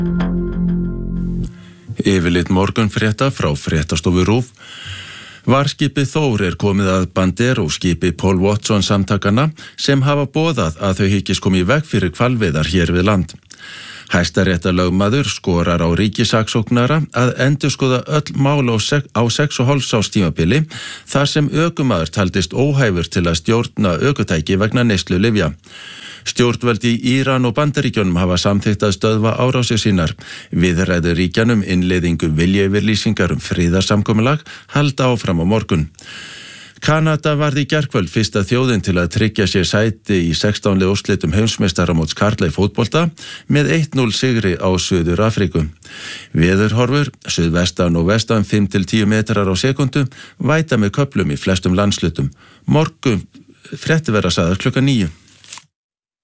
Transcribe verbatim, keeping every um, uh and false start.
Yfirlit morgunfrétta frá fréttastofu RÚV. Varskipið Þór er komið að Bandero skipi Paul Watson samtakana sem hafa boðað að þau hyggist komi í veg fyrir hvalveiðar hér við land. Hæstaréttarlögmaður skorar á ríkisaksóknara að endurskoða öll mál á, sek á sex og hálfs árs tímabili þar sem ökumaður taldist óhæfur til að stjórna ökutæki vegna neyslu lyfja. Stjórnvöld í Íran og Bandaríkjunum hafa samþykkt að stöðva árásir sínar. Viðræður ríkjanum innleiðingu viljayfirlýsingar um friðarsamkomulag halda áfram á morgun. Kanada varð í gærkvöld fyrsta þjóðin til að tryggja sér sæti í sextán liða úrslitum heimsmeistaramóts karla í fótbolta með eitt núll sigri á Suður Afríku. Veðurhorfur, suðvestan og vestan fimm til tíu metrar á sekundu, væta með köflum í flestum landslutum. Morgun fréttir verða sagðar klukkan níu.